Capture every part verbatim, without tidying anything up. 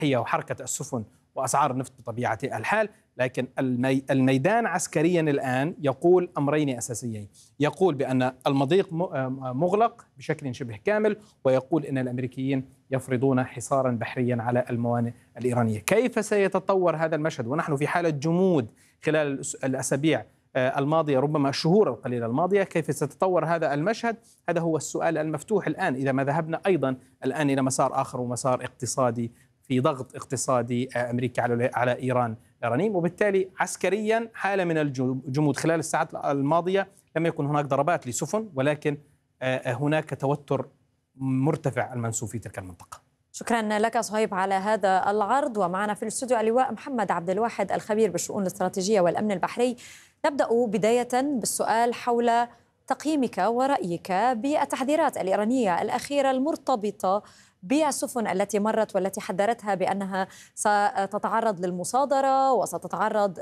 هي وحركة السفن وأسعار النفط بطبيعة الحال. لكن المي الميدان عسكريا الآن يقول أمرين أساسيين، يقول بأن المضيق مغلق بشكل شبه كامل، ويقول أن الأمريكيين يفرضون حصارا بحريا على الموانئ الإيرانية. كيف سيتطور هذا المشهد ونحن في حالة جمود خلال الأسابيع الماضية، ربما الشهور القليلة الماضية؟ كيف سيتطور هذا المشهد؟ هذا هو السؤال المفتوح الآن، إذا ما ذهبنا أيضا الآن إلى مسار آخر ومسار اقتصادي، في ضغط اقتصادي أمريكي على على إيران الإيرانيين، وبالتالي عسكريا حالة من الجمود. خلال الساعات الماضية لم يكن هناك ضربات لسفن، ولكن هناك توتر مرتفع المنسوب في تلك المنطقة. شكرا لك صهيب على هذا العرض. ومعنا في الاستوديو اللواء محمد عبد الواحد الخبير بالشؤون الاستراتيجية والأمن البحري. نبدأ بداية بالسؤال حول تقييمك ورأيك بالتحذيرات الإيرانية الأخيرة المرتبطة بالسفن التي مرت والتي حذرتها بأنها ستتعرض للمصادرة وستتعرض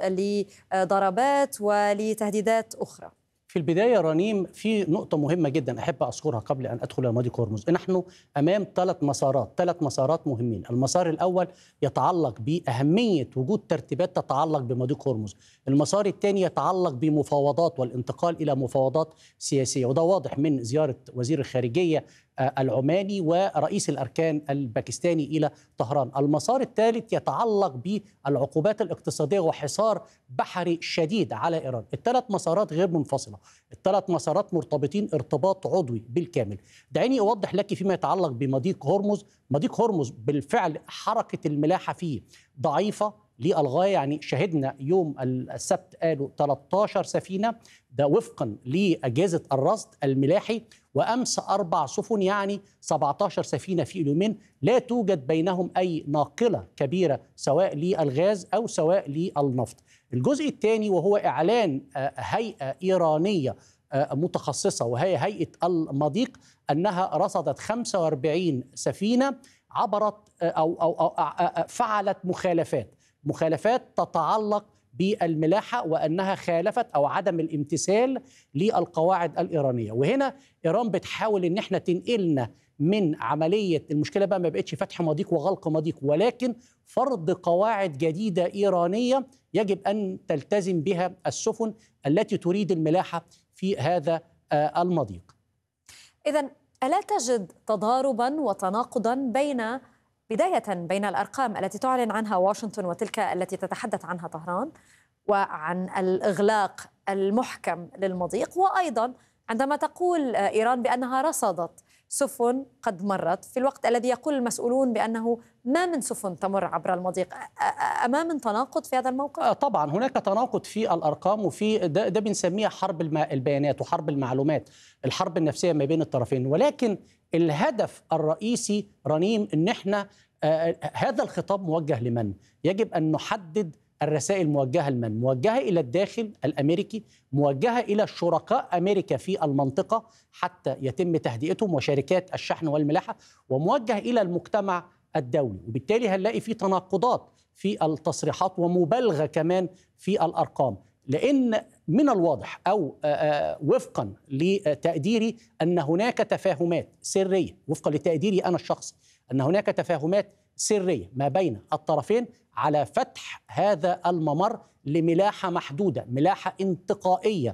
لضربات ولتهديدات أخرى. في البداية رنيم، في نقطة مهمة جدا أحب أذكرها قبل أن أدخل إلى مضيق هرمز. نحن أمام ثلاث مسارات ثلاث مسارات مهمين. المسار الأول يتعلق بأهمية وجود ترتيبات تتعلق بمضيق هرمز. المسار الثاني يتعلق بمفاوضات والانتقال إلى مفاوضات سياسية، وده واضح من زيارة وزير الخارجية العماني ورئيس الأركان الباكستاني إلى طهران. المسار الثالث يتعلق بالعقوبات الاقتصادية وحصار بحري شديد على إيران. الثلاث مسارات غير منفصلة، الثلاث مسارات مرتبطين ارتباط عضوي بالكامل. دعيني أوضح لك فيما يتعلق بمضيق هرمز. مضيق هرمز بالفعل حركة الملاحة فيه ضعيفة للغاية، يعني شهدنا يوم السبت قالوا ثلاثة عشر سفينة، ده وفقا لأجهزة الرصد الملاحي، وأمس أربع سفن، يعني سبعة عشر سفينة في اليومين. لا توجد بينهم أي ناقلة كبيرة سواء للغاز أو سواء للنفط. الجزء الثاني وهو إعلان هيئة إيرانية متخصصة وهي هيئة المضيق أنها رصدت خمسة وأربعين سفينة عبرت أو, أو, أو فعلت مخالفات مخالفات تتعلق بالملاحة، وأنها خالفت أو عدم الامتثال للقواعد الإيرانية. وهنا إيران بتحاول إن احنا تنقلنا من عملية المشكلة بقى ما بقتش فتح مضيق وغلق مضيق، ولكن فرض قواعد جديدة إيرانية يجب أن تلتزم بها السفن التي تريد الملاحة في هذا المضيق. إذن ألا تجد تضاربا وتناقضا بين بداية بين الأرقام التي تعلن عنها واشنطن وتلك التي تتحدث عنها طهران، وعن الإغلاق المحكم للمضيق، وأيضا عندما تقول إيران بأنها رصدت سفن قد مرت في الوقت الذي يقول المسؤولون بأنه ما من سفن تمر عبر المضيق؟ أمام تناقض في هذا الموقف؟ طبعا هناك تناقض في الأرقام، وفي ده, ده بنسميها حرب البيانات وحرب المعلومات، الحرب النفسية ما بين الطرفين. ولكن الهدف الرئيسي رنيم ان احنا آه هذا الخطاب موجه لمن؟ يجب ان نحدد الرسائل موجهه لمن؟ موجهه الى الداخل الامريكي، موجهه الى شركاء امريكا في المنطقه حتى يتم تهدئتهم وشركات الشحن والملاحه، وموجه الى المجتمع الدولي. وبالتالي هنلاقي في تناقضات في التصريحات ومبالغه كمان في الارقام، لأن من الواضح أو وفقا لتقديري أن هناك تفاهمات سرية، وفقا لتقديري أنا الشخصي أن هناك تفاهمات سرية ما بين الطرفين على فتح هذا الممر لملاحة محدودة، ملاحة انتقائية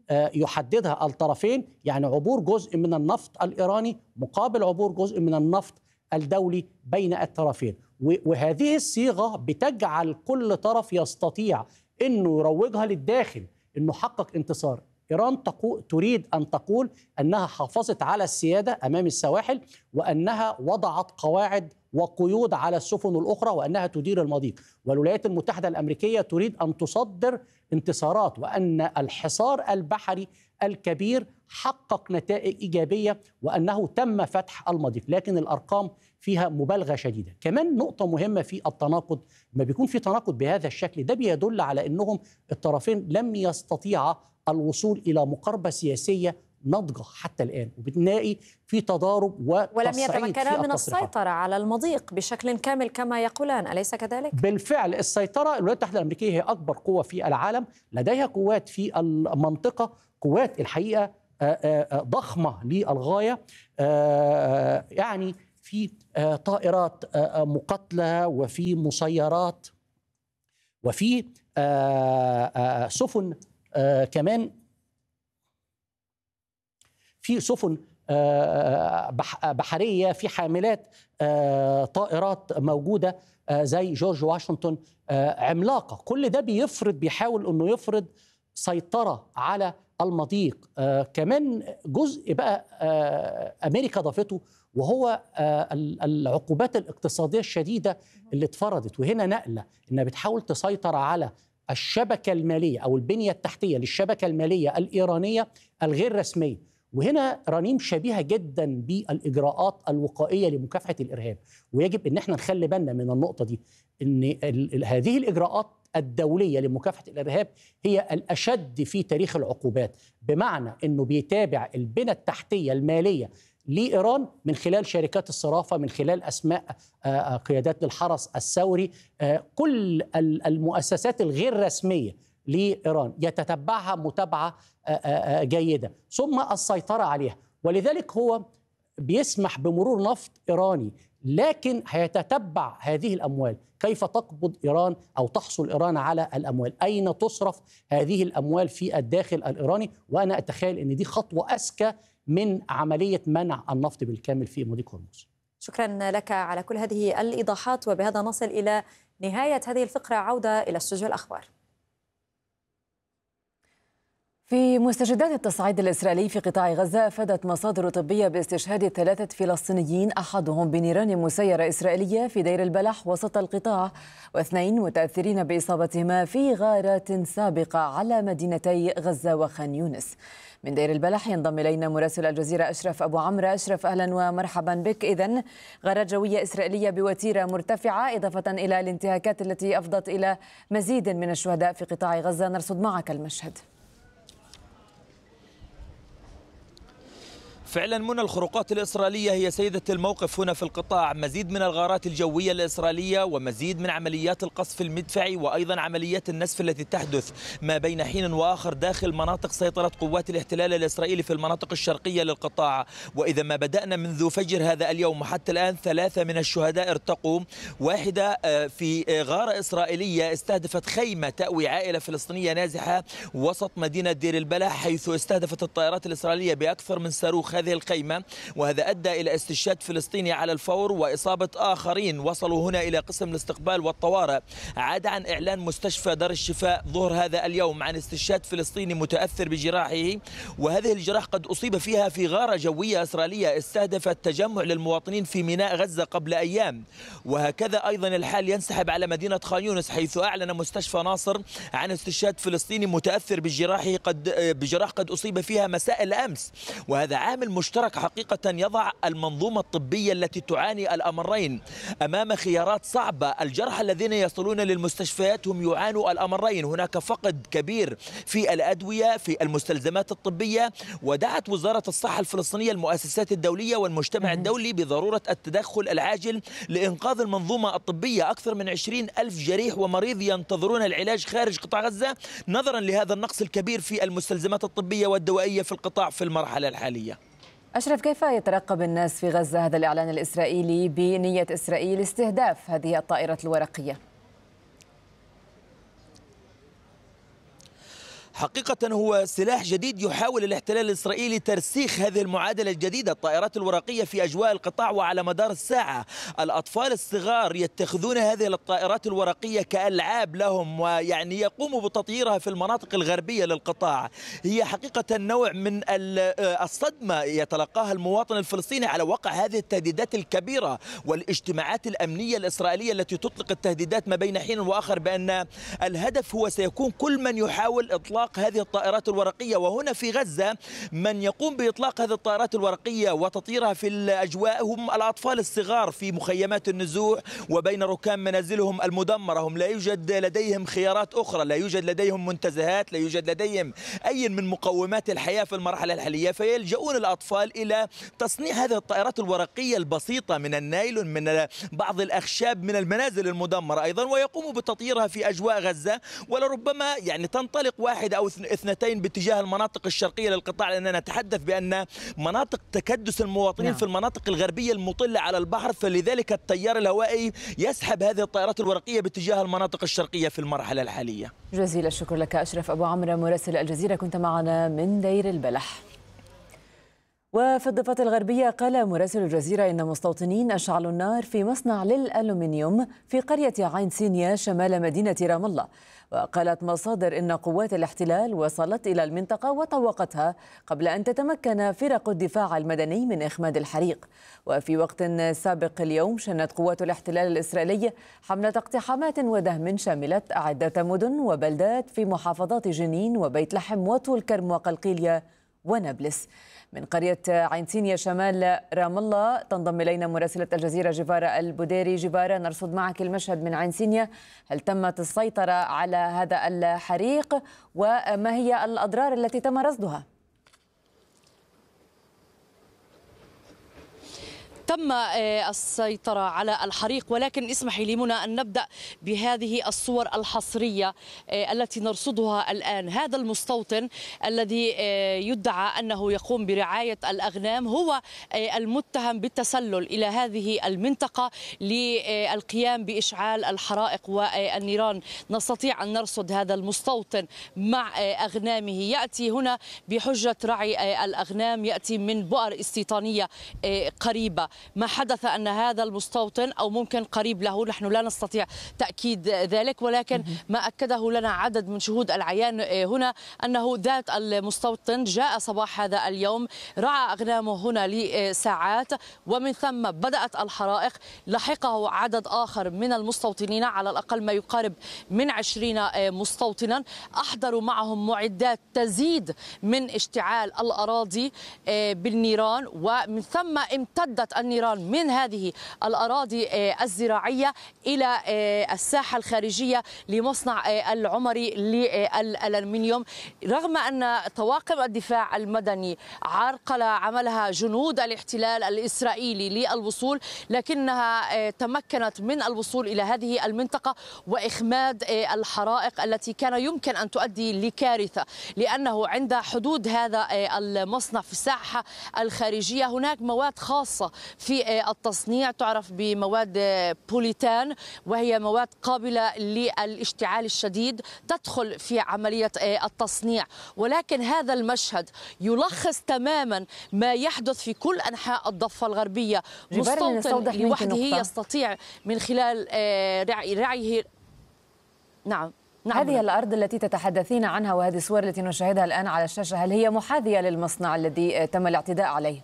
يحددها الطرفين، يعني عبور جزء من النفط الإيراني مقابل عبور جزء من النفط الدولي بين الطرفين. وهذه الصيغة بتجعل كل طرف يستطيع أنه يروجها للداخل أنه حقق انتصار. إيران تريد أن تقول أنها حافظت على السيادة أمام السواحل، وأنها وضعت قواعد وقيود على السفن الأخرى، وأنها تدير المضيق. والولايات المتحدة الأمريكية تريد أن تصدر انتصارات، وأن الحصار البحري الكبير حقق نتائج إيجابية، وأنه تم فتح المضيق. لكن الأرقام فيها مبالغة شديدة. كمان نقطة مهمة في التناقض، ما بيكون في تناقض بهذا الشكل ده بيدل على أنهم الطرفين لم يستطيعا الوصول إلى مقاربة سياسية ناضجة حتى الآن، وبنلاقي في تضارب وتصعيد ولم يتمكنا من السيطرة على المضيق بشكل كامل كما يقولان، أليس كذلك؟ بالفعل السيطرة، الولايات المتحدة الأمريكية هي أكبر قوة في العالم، لديها قوات في المنطقة، قوات الحقيقة ضخمة للغاية، يعني في طائرات مقاتلة وفي مسيرات وفي سفن كمان، في سفن بحرية، في حاملات طائرات موجودة زي جورج واشنطن عملاقة. كل ده بيفرض بيحاول أنه يفرض سيطرة على المضيق. كمان جزء بقى أمريكا ضافته وهو العقوبات الاقتصادية الشديدة اللي اتفرضت، وهنا نقلة إنها بتحاول تسيطر على الشبكة المالية أو البنية التحتية للشبكة المالية الإيرانية الغير رسمية. وهنا رنيم شبيهة جدا بالإجراءات الوقائية لمكافحة الإرهاب، ويجب إن احنا نخلي بالنا من النقطة دي، إن هذه الإجراءات الدولية لمكافحة الإرهاب هي الأشد في تاريخ العقوبات، بمعنى أنه بيتابع البنى التحتية المالية لإيران من خلال شركات الصرافة، من خلال أسماء قيادات للحرس الثوري، كل المؤسسات الغير رسمية لإيران يتتبعها متابعة جيدة، ثم السيطرة عليها. ولذلك هو بيسمح بمرور نفط إيراني، لكن هيتتبع هذه الأموال، كيف تقبض إيران أو تحصل إيران على الأموال، أين تصرف هذه الأموال في الداخل الإيراني. وأنا أتخيل أن دي خطوة أذكى من عملية منع النفط بالكامل في مضيق هرمز. شكرا لك على كل هذه الإيضاحات، وبهذا نصل إلى نهاية هذه الفقرة. عودة إلى استوديو الأخبار. في مستجدات التصعيد الإسرائيلي في قطاع غزة، أفادت مصادر طبية باستشهاد ثلاثة فلسطينيين، أحدهم بنيران مسيرة إسرائيلية في دير البلح وسط القطاع، واثنين متأثرين بإصابتهما في غارات سابقة على مدينتي غزة وخان يونس. من دير البلح ينضم إلينا مراسل الجزيرة أشرف أبو عمرو. أشرف، أهلا ومرحبا بك. إذن غارات جوية إسرائيلية بوتيرة مرتفعة، إضافة إلى الانتهاكات التي أفضت إلى مزيد من الشهداء في قطاع غزة. نرصد معك المشهد. فعلا منى، الخروقات الإسرائيلية هي سيدة الموقف هنا في القطاع. مزيد من الغارات الجوية الإسرائيلية ومزيد من عمليات القصف المدفعي، وأيضا عمليات النسف التي تحدث ما بين حين وآخر داخل مناطق سيطرة قوات الاحتلال الإسرائيلي في المناطق الشرقية للقطاع. وإذا ما بدأنا منذ فجر هذا اليوم وحتى الآن، ثلاثة من الشهداء ارتقوا. واحدة في غارة إسرائيلية استهدفت خيمة تأوي عائلة فلسطينية نازحة وسط مدينة دير البلح، حيث استهدفت الطائرات الإسرائيلية بأكثر من صاروخ هذه الخيمة، وهذا أدى إلى استشهاد فلسطيني على الفور وإصابة آخرين. وصلوا هنا إلى قسم الاستقبال والطوارئ. عاد عن إعلان مستشفى دار الشفاء ظهر هذا اليوم عن استشهاد فلسطيني متأثر بجراحه، وهذه الجراح قد أصيب فيها في غارة جوية إسرائيلية استهدفت تجمع للمواطنين في ميناء غزة قبل أيام. وهكذا أيضا الحال ينسحب على مدينة خان يونس، حيث أعلن مستشفى ناصر عن استشهاد فلسطيني متأثر بجراحه قد بجراح قد أصيب فيها مساء الأمس. وهذا عامل مشترك حقيقة يضع المنظومة الطبية التي تعاني الأمرين أمام خيارات صعبة. الجرحى الذين يصلون للمستشفيات هم يعانوا الأمرين، هناك فقد كبير في الأدوية، في المستلزمات الطبية. ودعت وزارة الصحة الفلسطينية المؤسسات الدولية والمجتمع الدولي بضرورة التدخل العاجل لإنقاذ المنظومة الطبية. أكثر من عشرين ألف جريح ومريض ينتظرون العلاج خارج قطاع غزة نظرا لهذا النقص الكبير في المستلزمات الطبية والدوائية في القطاع في المرحلة الحالية. أشرف، كيف يترقب الناس في غزة هذا الإعلان الإسرائيلي بنية إسرائيل استهداف هذه الطائرة الورقية؟ حقيقة هو سلاح جديد يحاول الاحتلال الإسرائيلي ترسيخ هذه المعادلة الجديدة. الطائرات الورقية في أجواء القطاع وعلى مدار الساعة. الأطفال الصغار يتخذون هذه الطائرات الورقية كألعاب لهم، ويعني يقوموا بتطييرها في المناطق الغربية للقطاع. هي حقيقة نوع من الصدمة يتلقاها المواطن الفلسطيني على وقع هذه التهديدات الكبيرة والاجتماعات الأمنية الإسرائيلية التي تطلق التهديدات ما بين حين وآخر بأن الهدف هو سيكون كل من يحاول إطلاق هذه الطائرات الورقية. وهنا في غزة من يقوم بإطلاق هذه الطائرات الورقية وتطييرها في الأجواء هم الأطفال الصغار في مخيمات النزوح وبين ركام منازلهم المدمرة. هم لا يوجد لديهم خيارات أخرى، لا يوجد لديهم منتزهات، لا يوجد لديهم أي من مقومات الحياة في المرحلة الحالية، فيلجؤون الأطفال إلى تصنيع هذه الطائرات الورقية البسيطة من النايلون، من بعض الأخشاب، من المنازل المدمرة أيضا، ويقوموا بتطييرها في أجواء غزة. ولربما يعني تنطلق واحدة واحدة أو اثنتين باتجاه المناطق الشرقية للقطاع، لأننا نتحدث بأن مناطق تكدس المواطنين نعم. في المناطق الغربية المطلة على البحر، فلذلك التيار الهوائي يسحب هذه الطائرات الورقية باتجاه المناطق الشرقية في المرحلة الحالية. جزيل الشكر لك أشرف أبو عمرو مراسل الجزيرة، كنت معنا من دير البلح. وفي الضفة الغربية قال مراسل الجزيرة إن مستوطنين أشعلوا النار في مصنع للألومنيوم في قرية عين سينيا شمال مدينة رام الله. وقالت مصادر إن قوات الاحتلال وصلت إلى المنطقة وطوقتها قبل أن تتمكن فرق الدفاع المدني من إخماد الحريق. وفي وقت سابق اليوم شنت قوات الاحتلال الإسرائيلي حملة اقتحامات ودهم شملت عدة مدن وبلدات في محافظات جنين وبيت لحم وطول كرم وقلقيلية ونابلس. من قرية عين سينيا شمال رام الله تنضم إلينا مراسلة الجزيرة جبارة البديري. جبارة، نرصد معك المشهد من عين سينيا، هل تمت السيطرة على هذا الحريق وما هي الأضرار التي تم رصدها؟ تم السيطرة على الحريق، ولكن اسمحي لي منى أن نبدأ بهذه الصور الحصرية التي نرصدها الآن. هذا المستوطن الذي يدعى أنه يقوم برعاية الأغنام هو المتهم بالتسلل إلى هذه المنطقة للقيام بإشعال الحرائق والنيران. نستطيع أن نرصد هذا المستوطن مع أغنامه يأتي هنا بحجة رعي الأغنام، يأتي من بؤر استيطانية قريبة. ما حدث أن هذا المستوطن أو ممكن قريب له، نحن لا نستطيع تأكيد ذلك، ولكن ما أكده لنا عدد من شهود العيان هنا أنه ذات المستوطن جاء صباح هذا اليوم، رعى أغنامه هنا لساعات ومن ثم بدأت الحرائق. لحقه عدد آخر من المستوطنين، على الأقل ما يقارب من عشرين مستوطنا، أحضروا معهم معدات تزيد من اشتعال الأراضي بالنيران، ومن ثم امتدت النيران من هذه الأراضي الزراعية إلى الساحة الخارجية لمصنع العمري للألمنيوم. رغم أن طواقم الدفاع المدني عرقل عملها جنود الاحتلال الإسرائيلي للوصول، لكنها تمكنت من الوصول إلى هذه المنطقة وإخماد الحرائق التي كان يمكن أن تؤدي لكارثة، لأنه عند حدود هذا المصنع في الساحة الخارجية هناك مواد خاصة في التصنيع تعرف بمواد بوليتان، وهي مواد قابلة للاشتعال الشديد تدخل في عملية التصنيع. ولكن هذا المشهد يلخص تماما ما يحدث في كل أنحاء الضفة الغربية. مستوطن لوحده يستطيع من خلال رعيه. نعم نعم. هذه الأرض التي تتحدثين عنها وهذه الصور التي نشاهدها الآن على الشاشة، هل هي محاذية للمصنع الذي تم الاعتداء عليه؟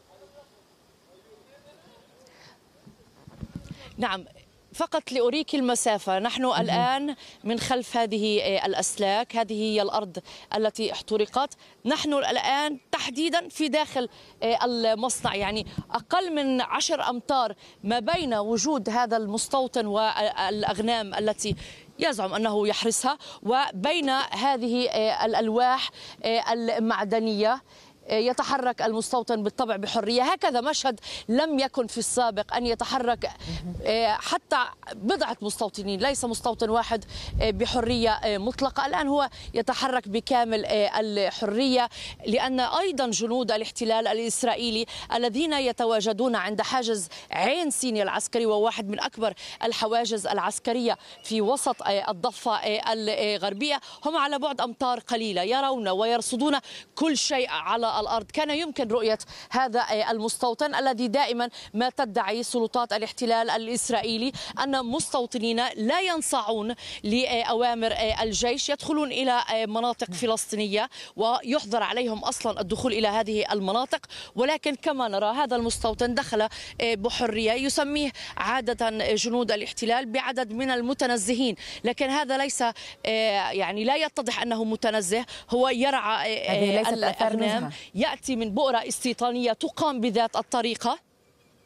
نعم، فقط لأريك المسافة، نحن الآن من خلف هذه الأسلاك، هذه هي الأرض التي احترقت. نحن الآن تحديدا في داخل المصنع، يعني أقل من عشر أمتار ما بين وجود هذا المستوطن والأغنام التي يزعم أنه يحرسها وبين هذه الألواح المعدنية. يتحرك المستوطن بالطبع بحرية. هكذا مشهد لم يكن في السابق أن يتحرك حتى بضعة مستوطنين، ليس مستوطن واحد بحرية مطلقة. الآن هو يتحرك بكامل الحرية، لأن أيضا جنود الاحتلال الإسرائيلي الذين يتواجدون عند حاجز عين سينيا العسكري، وواحد من أكبر الحواجز العسكرية في وسط الضفة الغربية، هم على بعد أمتار قليلة يرون ويرصدون كل شيء على الأرض. كان يمكن رؤية هذا المستوطن الذي دائما ما تدعي سلطات الاحتلال الإسرائيلي أن مستوطنين لا ينصاعون لأوامر الجيش يدخلون إلى مناطق فلسطينية ويحظر عليهم أصلا الدخول إلى هذه المناطق. ولكن كما نرى هذا المستوطن دخل بحرية، يسميه عادة جنود الاحتلال بعدد من المتنزهين، لكن هذا ليس يعني لا يتضح أنه متنزه، هو يرعى الأغنام، يأتي من بؤرة استيطانية تقام بذات الطريقة.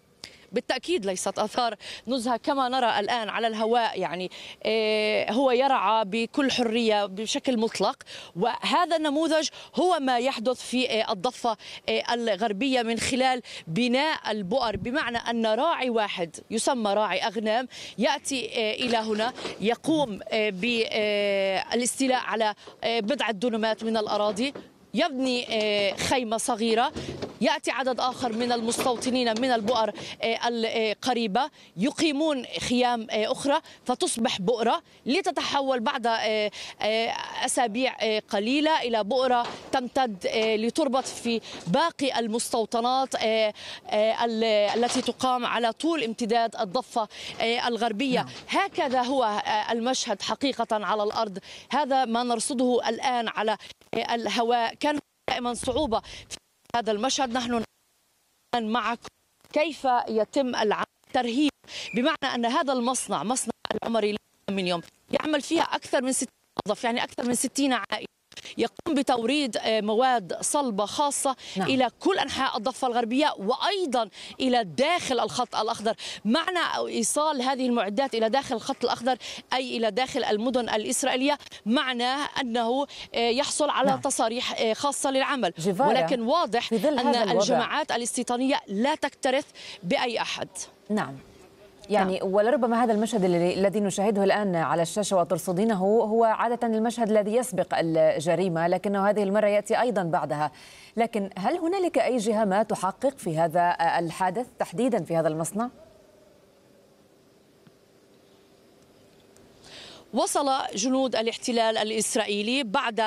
بالتأكيد ليست آثار نزهة كما نرى الآن على الهواء، يعني هو يرعى بكل حرية بشكل مطلق، وهذا النموذج هو ما يحدث في الضفة الغربية من خلال بناء البؤر، بمعنى أن راعي واحد يسمى راعي أغنام يأتي إلى هنا يقوم بالاستيلاء على بضعة دونمات من الأراضي، يبني خيمة صغيرة، يأتي عدد آخر من المستوطنين من البؤر القريبة يقيمون خيام أخرى فتصبح بؤرة، لتتحول بعد أسابيع قليلة إلى بؤرة تمتد لتربط في باقي المستوطنات التي تقام على طول امتداد الضفة الغربية. هكذا هو المشهد حقيقة على الأرض، هذا ما نرصده الآن على الهواء. كان دائما صعوبة في هذا المشهد، نحن معكم كيف يتم الترهيب، بمعنى أن هذا المصنع مصنع العمري من يوم يعمل فيها أكثر من ستين موظف، يعني أكثر من ستين عائلة، يقوم بتوريد مواد صلبة خاصة نعم. إلى كل أنحاء الضفة الغربية وأيضا إلى داخل الخط الأخضر. معنى إيصال هذه المعدات إلى داخل الخط الأخضر أي إلى داخل المدن الإسرائيلية معناه أنه يحصل على نعم. تصاريح خاصة للعمل، ولكن واضح أن الجماعات الاستيطانية لا تكترث بأي أحد. نعم، يعني نعم. ولربما هذا المشهد الذي نشاهده الآن على الشاشة وترصدينه هو عادة المشهد الذي يسبق الجريمة، لكنه هذه المرة يأتي أيضا بعدها. لكن هل هنالك أي جهة ما تحقق في هذا الحادث تحديدا في هذا المصنع؟ وصل جنود الاحتلال الإسرائيلي بعد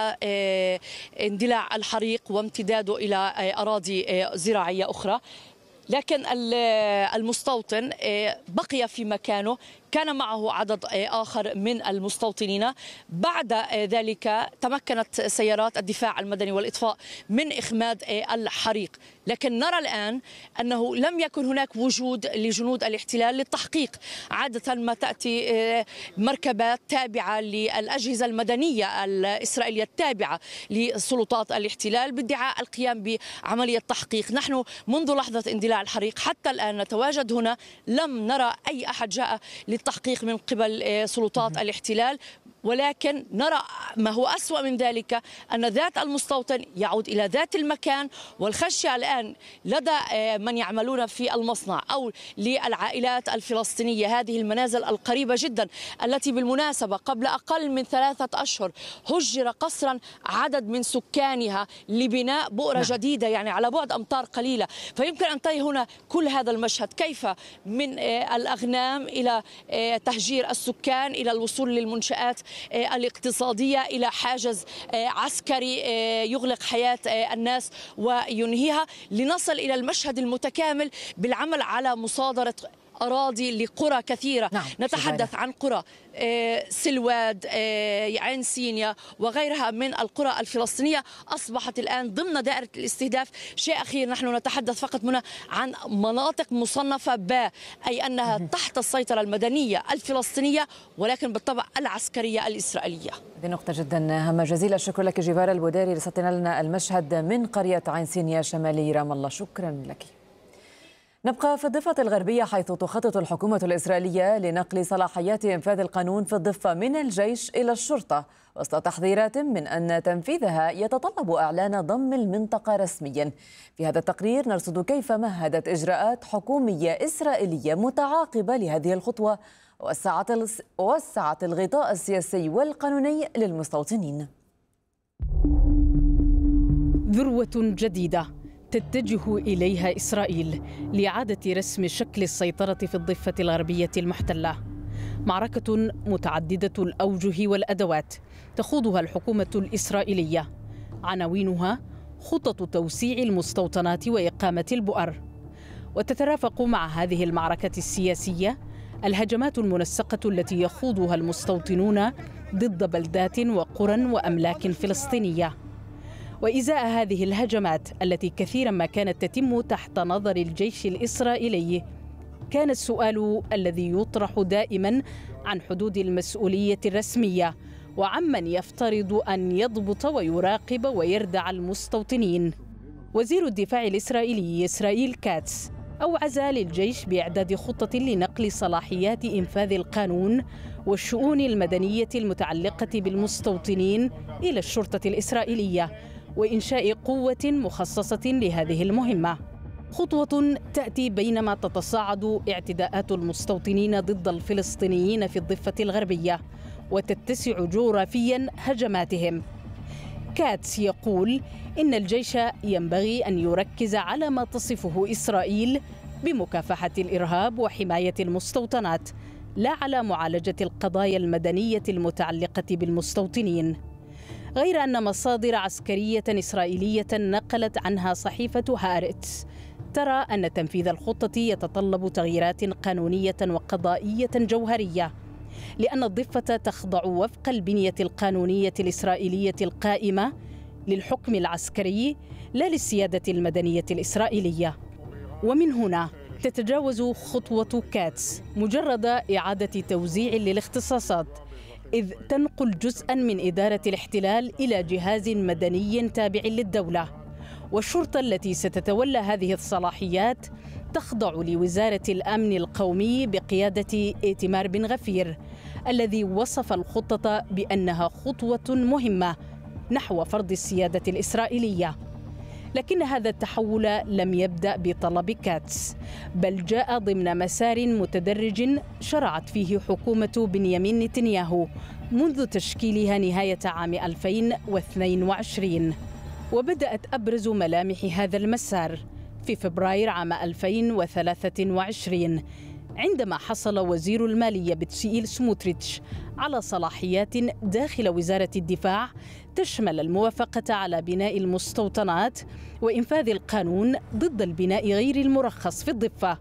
اندلاع الحريق وامتداده إلى أراضي زراعية أخرى، لكن المستوطن بقي في مكانه، كان معه عدد آخر من المستوطنين. بعد ذلك تمكنت سيارات الدفاع المدني والإطفاء من إخماد الحريق، لكن نرى الآن أنه لم يكن هناك وجود لجنود الاحتلال للتحقيق. عادة ما تأتي مركبات تابعة للأجهزة المدنية الإسرائيلية التابعة لسلطات الاحتلال بادعاء القيام بعملية تحقيق. نحن منذ لحظة اندلاع الحريق حتى الآن نتواجد هنا، لم نرى أي أحد جاء للتحقيق من قبل سلطات الاحتلال، ولكن نرى ما هو أسوأ من ذلك أن ذات المستوطن يعود إلى ذات المكان، والخشية الآن لدى من يعملون في المصنع أو للعائلات الفلسطينية، هذه المنازل القريبة جدا التي بالمناسبة قبل أقل من ثلاثة أشهر هجر قسرا عدد من سكانها لبناء بؤرة نعم. جديدة، يعني على بعد أمتار قليلة. فيمكن أن ترى هنا كل هذا المشهد، كيف من الأغنام إلى تهجير السكان إلى الوصول للمنشآت الاقتصادية إلى حاجز عسكري يغلق حياة الناس وينهيها، لنصل إلى المشهد المتكامل بالعمل على مصادرة أراضي لقرى كثيرة. نعم. نتحدث عن قرى سلواد، عين سينيا وغيرها من القرى الفلسطينية أصبحت الآن ضمن دائرة الاستهداف. شيء أخير، نحن نتحدث فقط هنا عن مناطق مصنفة باء، أي أنها تحت السيطرة المدنية الفلسطينية ولكن بالطبع العسكرية الإسرائيلية. هذه نقطة جدا هامة. جزيل الشكر لك جيفارا البوداري، رصدتنا لنا المشهد من قرية عين سينيا شمالي رام الله. شكرا لك. نبقى في الضفة الغربية، حيث تخطط الحكومة الإسرائيلية لنقل صلاحيات إنفاذ القانون في الضفة من الجيش إلى الشرطة، وسط تحذيرات من أن تنفيذها يتطلب إعلان ضم المنطقة رسميا. في هذا التقرير نرصد كيف مهدت إجراءات حكومية إسرائيلية متعاقبة لهذه الخطوة ووسعت وسعت الغطاء السياسي والقانوني للمستوطنين. ذروة جديدة تتجه إليها إسرائيل لإعادة رسم شكل السيطرة في الضفة الغربية المحتلة. معركة متعددة الأوجه والأدوات تخوضها الحكومة الإسرائيلية، عناوينها خطط توسيع المستوطنات وإقامة البؤر. وتترافق مع هذه المعركة السياسية الهجمات المنسقة التي يخوضها المستوطنون ضد بلدات وقرى وأملاك فلسطينية. وإزاء هذه الهجمات التي كثيرا ما كانت تتم تحت نظر الجيش الإسرائيلي، كان السؤال الذي يطرح دائما عن حدود المسؤولية الرسمية وعمن يفترض أن يضبط ويراقب ويردع المستوطنين. وزير الدفاع الإسرائيلي إسرائيل كاتس أوعز للجيش بإعداد خطة لنقل صلاحيات إنفاذ القانون والشؤون المدنية المتعلقة بالمستوطنين إلى الشرطة الإسرائيلية وإنشاء قوة مخصصة لهذه المهمة. خطوة تأتي بينما تتصاعد اعتداءات المستوطنين ضد الفلسطينيين في الضفة الغربية وتتسع جغرافيا هجماتهم. كاتس يقول إن الجيش ينبغي أن يركز على ما تصفه إسرائيل بمكافحة الإرهاب وحماية المستوطنات، لا على معالجة القضايا المدنية المتعلقة بالمستوطنين. غير أن مصادر عسكرية إسرائيلية نقلت عنها صحيفة هارتس ترى أن تنفيذ الخطة يتطلب تغييرات قانونية وقضائية جوهرية، لأن الضفة تخضع وفق البنية القانونية الإسرائيلية القائمة للحكم العسكري لا للسيادة المدنية الإسرائيلية. ومن هنا تتجاوز خطوة كاتس مجرد إعادة توزيع للاختصاصات، إذ تنقل جزءاً من إدارة الاحتلال إلى جهاز مدني تابع للدولة، والشرطة التي ستتولى هذه الصلاحيات تخضع لوزارة الأمن القومي بقيادة إيتمار بن غفير، الذي وصف الخطة بأنها خطوة مهمة نحو فرض السيادة الإسرائيلية. لكن هذا التحول لم يبدأ بطلب كاتس، بل جاء ضمن مسار متدرج شرعت فيه حكومة بنيامين نتنياهو منذ تشكيلها نهاية عام ألفين واثنين وعشرين. وبدأت أبرز ملامح هذا المسار في فبراير عام ألفين وثلاثة وعشرين، عندما حصل وزير المالية بتشييل سموتريتش على صلاحيات داخل وزارة الدفاع تشمل الموافقة على بناء المستوطنات وإنفاذ القانون ضد البناء غير المرخص في الضفة.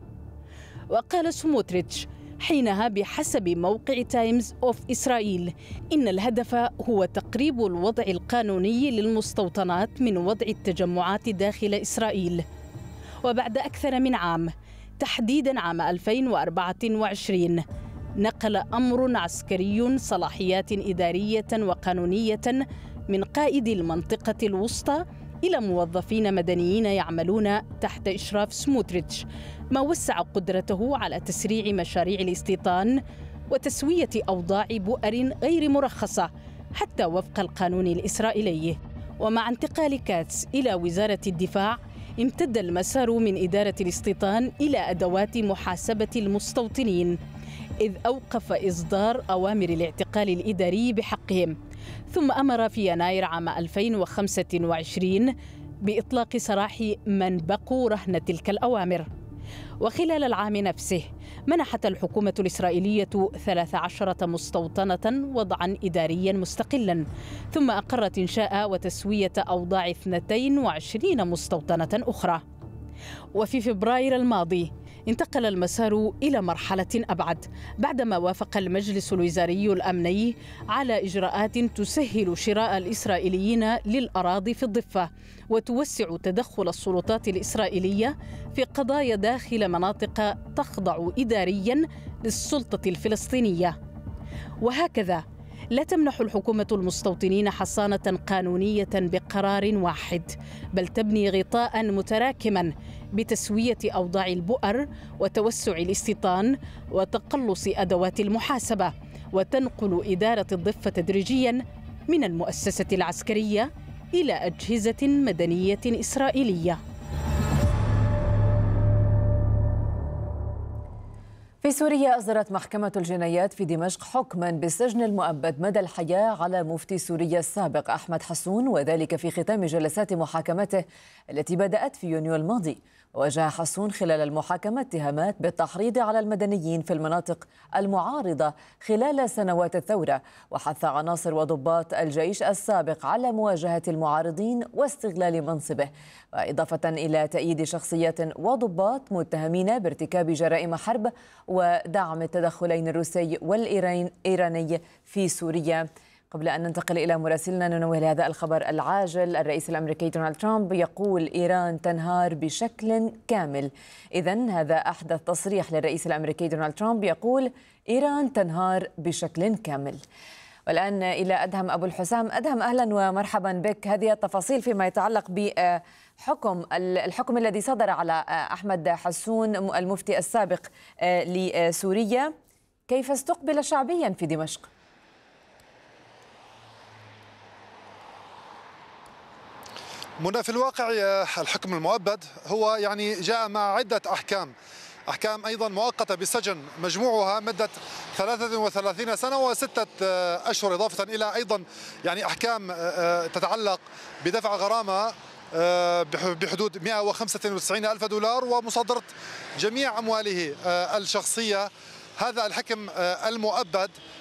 وقال سموتريتش حينها بحسب موقع تايمز أوف إسرائيل إن الهدف هو تقريب الوضع القانوني للمستوطنات من وضع التجمعات داخل إسرائيل. وبعد أكثر من عام، تحديداً عام ألفين وأربعة وعشرين، نقل أمر عسكري صلاحيات إدارية وقانونية من قائد المنطقة الوسطى إلى موظفين مدنيين يعملون تحت إشراف سموتريتش، ما وسع قدرته على تسريع مشاريع الاستيطان وتسوية أوضاع بؤر غير مرخصة حتى وفق القانون الإسرائيلي. ومع انتقال كاتس إلى وزارة الدفاع، امتد المسار من إدارة الاستيطان إلى أدوات محاسبة المستوطنين، إذ أوقف إصدار أوامر الاعتقال الإداري بحقهم، ثم أمر في يناير عام ألفين وخمسة وعشرين بإطلاق سراح من بقوا رهن تلك الأوامر. وخلال العام نفسه منحت الحكومة الإسرائيلية ثلاث عشرة مستوطنة وضعا إداريا مستقلا، ثم أقرت إنشاء وتسوية أوضاع اثنتين وعشرين مستوطنة أخرى. وفي فبراير الماضي انتقل المسار إلى مرحلة أبعد، بعدما وافق المجلس الوزاري الأمني على إجراءات تسهل شراء الإسرائيليين للأراضي في الضفة وتوسع تدخل السلطات الإسرائيلية في قضايا داخل مناطق تخضع إدارياً للسلطة الفلسطينية. وهكذا لا تمنح الحكومة المستوطنين حصانة قانونية بقرار واحد، بل تبني غطاء متراكما بتسوية أوضاع البؤر وتوسع الاستيطان وتقلص أدوات المحاسبة، وتنقل إدارة الضفة تدريجيا من المؤسسة العسكرية إلى أجهزة مدنية إسرائيلية. في سوريا أصدرت محكمة الجنايات في دمشق حكما بالسجن المؤبد مدى الحياة على مفتي سوريا السابق أحمد حسون، وذلك في ختام جلسات محاكمته التي بدأت في يونيو الماضي. وواجه حسون خلال المحاكمة اتهامات بالتحريض على المدنيين في المناطق المعارضة خلال سنوات الثورة، وحث عناصر وضباط الجيش السابق على مواجهة المعارضين واستغلال منصبه، وإضافة إلى تأييد شخصيات وضباط متهمين بارتكاب جرائم حرب ودعم التدخلين الروسي والإيراني في سوريا. قبل أن ننتقل إلى مراسلنا ننوه لهذا الخبر العاجل. الرئيس الأمريكي دونالد ترامب يقول إيران تنهار بشكل كامل. إذن هذا أحدث تصريح للرئيس الأمريكي دونالد ترامب، يقول إيران تنهار بشكل كامل. والآن إلى أدهم أبو الحسام. أدهم، أهلا ومرحبا بك. هذه التفاصيل فيما يتعلق بحكم الحكم الذي صدر على أحمد حسون المفتي السابق لسوريا، كيف استقبل شعبيا في دمشق؟ منى، في الواقع الحكم المؤبد هو يعني جاء مع عدة أحكام أحكام أيضا مؤقتة بالسجن، مجموعها مدة ثلاثة وثلاثين سنة وستة أشهر، إضافة إلى أيضا يعني أحكام تتعلق بدفع غرامة بحدود مئة وخمسة وتسعين ألف دولار ومصادرة جميع أمواله الشخصية. هذا الحكم المؤبد